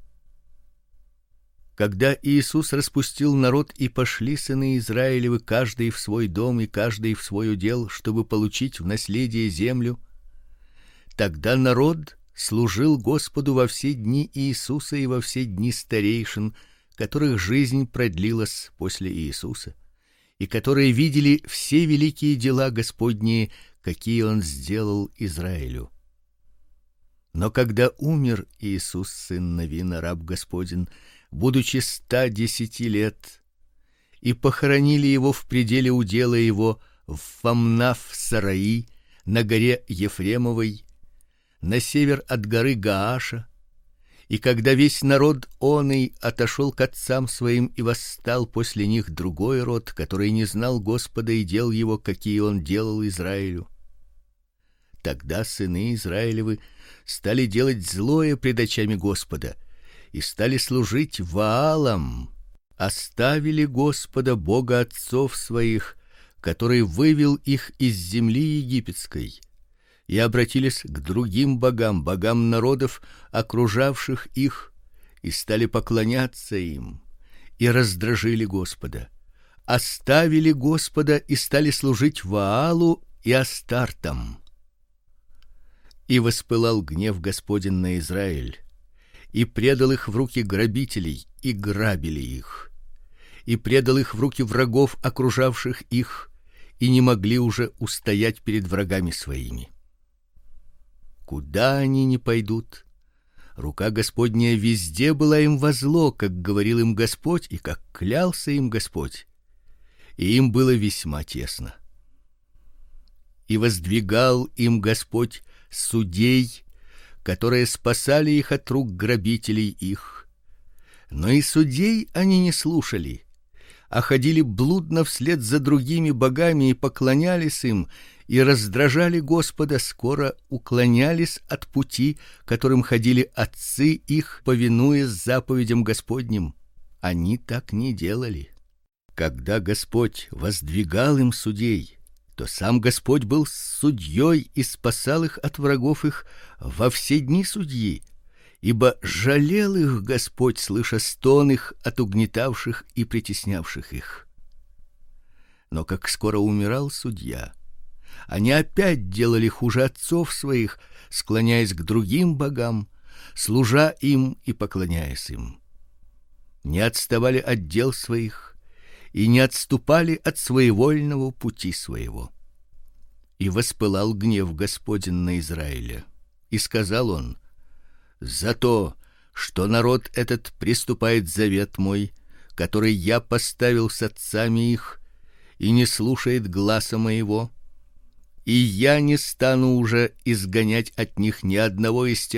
Когда Иисус распустил народ, и пошли сыны Израилевы каждый в свой дом и каждый в свой удел, чтобы получить в наследие землю, тогда народ служил Господу во все дни Иисуса и во все дни старейшин, которых жизнь продлилась после Иисуса, и которые видели все великие дела Господние, какие он сделал Израилю. Но когда умер Иисус сын Навина, раб Господень, будучи ста десяти лет, и похоронили его в пределе удела его в Фамнаф-Сараи на горе Ефремовой, на север от горы Гааша, и когда весь народ оный отошел к отцам своим, и восстал после них другой род, который не знал Господа и дел его, какие он делал Израилю, тогда сыны Израилевы стали делать злое пред очами Господа и стали служить Ваалам, оставили Господа Бога отцов своих, который вывел их из земли египетской, и обратились к другим богам, богам народов, окружавших их, и стали поклоняться им, и раздражили Господа. Оставили Господа и стали служить Ваалу и Астартам. И воспылал гнев Господень на Израиль, и предал их в руки грабителей, и грабили их, и предал их в руки врагов, окружавших их, и не могли уже устоять перед врагами своими. Куда они ни пойдут, рука Господня везде была им во зло, как говорил им Господь и как клялся им Господь, и им было весьма тесно. И воздвигал им Господь судей, которые спасали их от рук грабителей их. Но и судей они не слушали, а ходили блудно вслед за другими богами и поклонялись им, и раздражали Господа, скоро уклонялись от пути, которым ходили отцы их, повинуясь заповедям Господним. Они так не делали. Когда Господь воздвигал им судей, то сам Господь был судьей и спасал их от врагов их во все дни судьи, ибо жалел их Господь, слыша стон их от угнетавших и притеснявших их. Но как скоро умирал судья, Они опять делали хуже отцов своих, склоняясь к другим богам, служа им и поклоняясь им. Не отставали от дел своих и не отступали от своевольного пути своего. И воспылал гнев Господень на Израиля, и сказал он: за то, что народ этот приступает завет мой, который я поставил с отцами их, и не слушает гласа моего, и я не стану уже изгонять от них ни одного из тех,